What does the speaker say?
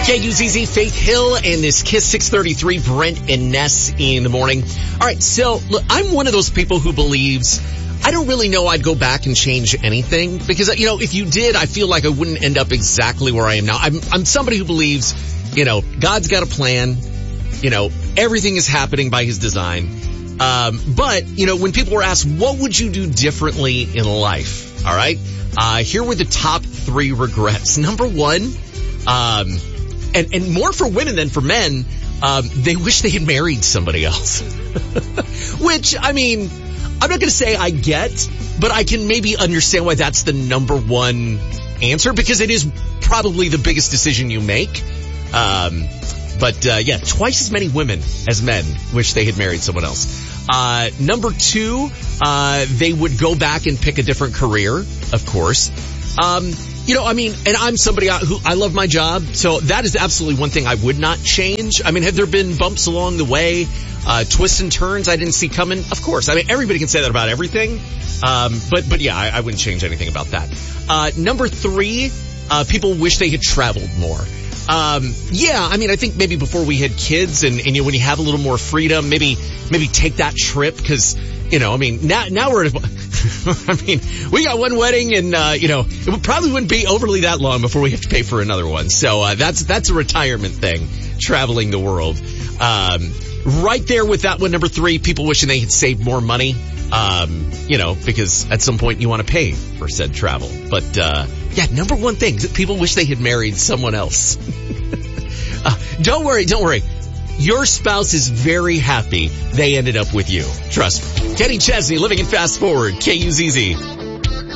KUZZ, Faith Hill, and this Kiss 633, Brent and Ness in the morning. All right, so look, I'm one of those people who believes I don't really know I'd go back and change anything because, you know, if you did, I feel like I wouldn't end up exactly where I am now. I'm somebody who believes, you know, God's got a plan. You know, everything is happening by his design. But, you know, when people were asked, what would you do differently in life? All right. Here were the top 3 regrets. Number 1, and more for women than for men, they wish they had married somebody else. Which, I mean, I'm not going to say I get, but I can maybe understand why that's the number 1 answer because it is probably the biggest decision you make. But yeah, twice as many women as men wish they had married someone else. Number 2, they would go back and pick a different career, of course. You know, I mean, and I'm somebody who I love my job, so that is absolutely one thing I would not change. I mean, have there been bumps along the way, twists and turns I didn't see coming? Of course. I mean, everybody can say that about everything. But yeah, I wouldn't change anything about that. Number 3, people wish they had traveled more. Yeah, I mean, I think maybe before we had kids and you know, when you have a little more freedom, maybe take that trip because, you know, I mean, now we're, I mean, we got one wedding and, you know, it probably wouldn't be overly that long before we have to pay for another one. So, that's a retirement thing, traveling the world. Right there with that one, number 3, people wishing they had saved more money. You know, because at some point you want to pay for said travel. But, yeah, number 1 thing, people wish they had married someone else. Don't worry. Your spouse is very happy they ended up with you. Trust me. Kenny Chesney, living in Fast Forward, KUZZ.